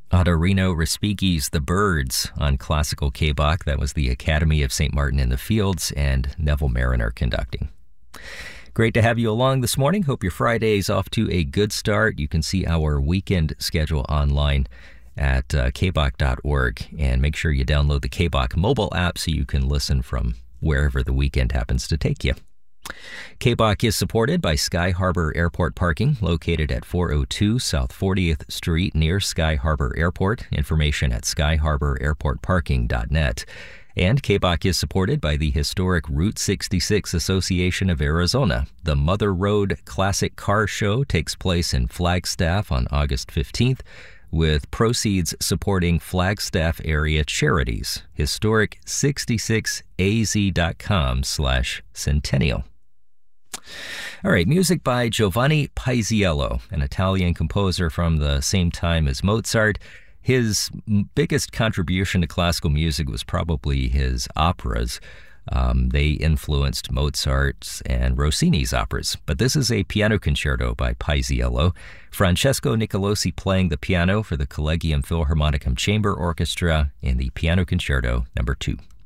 Adorino Respighi's The Birds on Classical K-Bach. That was the Academy of St. Martin in the Fields, and Neville Mariner conducting. Great to have you along this morning. Hope your Friday's off to a good start. You can see our weekend schedule online at kbach.org, and make sure you download the K-Bach mobile app so you can listen from wherever the weekend happens to take you. K-Bach is supported by Sky Harbor Airport Parking, located at 402 South 40th Street near Sky Harbor Airport. Information at skyharbor.airportparking.net. And K-Bach is supported by the historic Route 66 Association of Arizona. The Mother Road Classic Car Show takes place in Flagstaff on August 15th, with proceeds supporting Flagstaff area charities. Historic66az.com/centennial. All right, music by Giovanni Paisiello, an Italian composer from the same time as Mozart. His biggest contribution to classical music was probably his operas. They influenced Mozart's and Rossini's operas. But this is a piano concerto by Paisiello. Francesco Nicolosi playing the piano for the Collegium Philharmonicum Chamber Orchestra in the Piano Concerto No. 2.